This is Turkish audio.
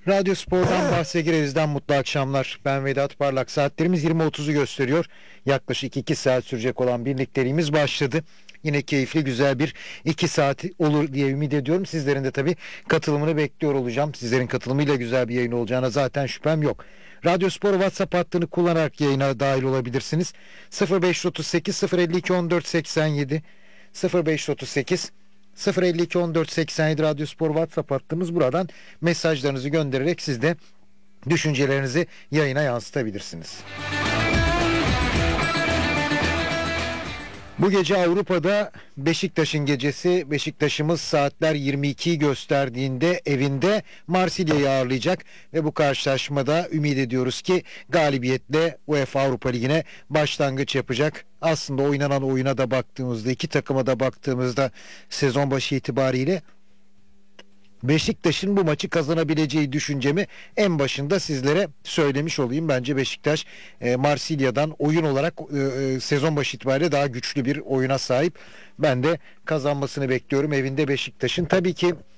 Radyo Spor'dan bahse gireriz,'den mutlu akşamlar. Ben Vedat Parlak. Saatlerimiz 20.30'u gösteriyor. Yaklaşık 2 saat sürecek olan birlikteliğimiz başladı. Yine keyifli, güzel bir 2 saat olur diye ümit ediyorum. Sizlerin de tabii katılımını bekliyor olacağım. Sizlerin katılımıyla güzel bir yayın olacağına zaten şüphem yok. Radyo Spor WhatsApp hattını kullanarak yayına dahil olabilirsiniz. 0538 052 14 87 0538 052 14 87 Radyo Spor WhatsApp hattımız. Buradan mesajlarınızı göndererek siz de düşüncelerinizi yayına yansıtabilirsiniz. Bu gece Avrupa'da Beşiktaş'ın gecesi. Beşiktaş'ımız saatler 22'yi gösterdiğinde evinde Marsilya'yı ağırlayacak ve bu karşılaşmada ümit ediyoruz ki galibiyetle UEFA Avrupa Ligi'ne başlangıç yapacak. Aslında oynanan oyuna da baktığımızda, iki takıma da baktığımızda sezon başı itibariyle Beşiktaş'ın bu maçı kazanabileceği düşüncemi en başında sizlere söylemiş olayım. Bence Beşiktaş Marsilya'dan oyun olarak sezon başı itibariyle daha güçlü bir oyuna sahip. Ben de kazanmasını bekliyorum evinde Beşiktaş'ın. Tabii ki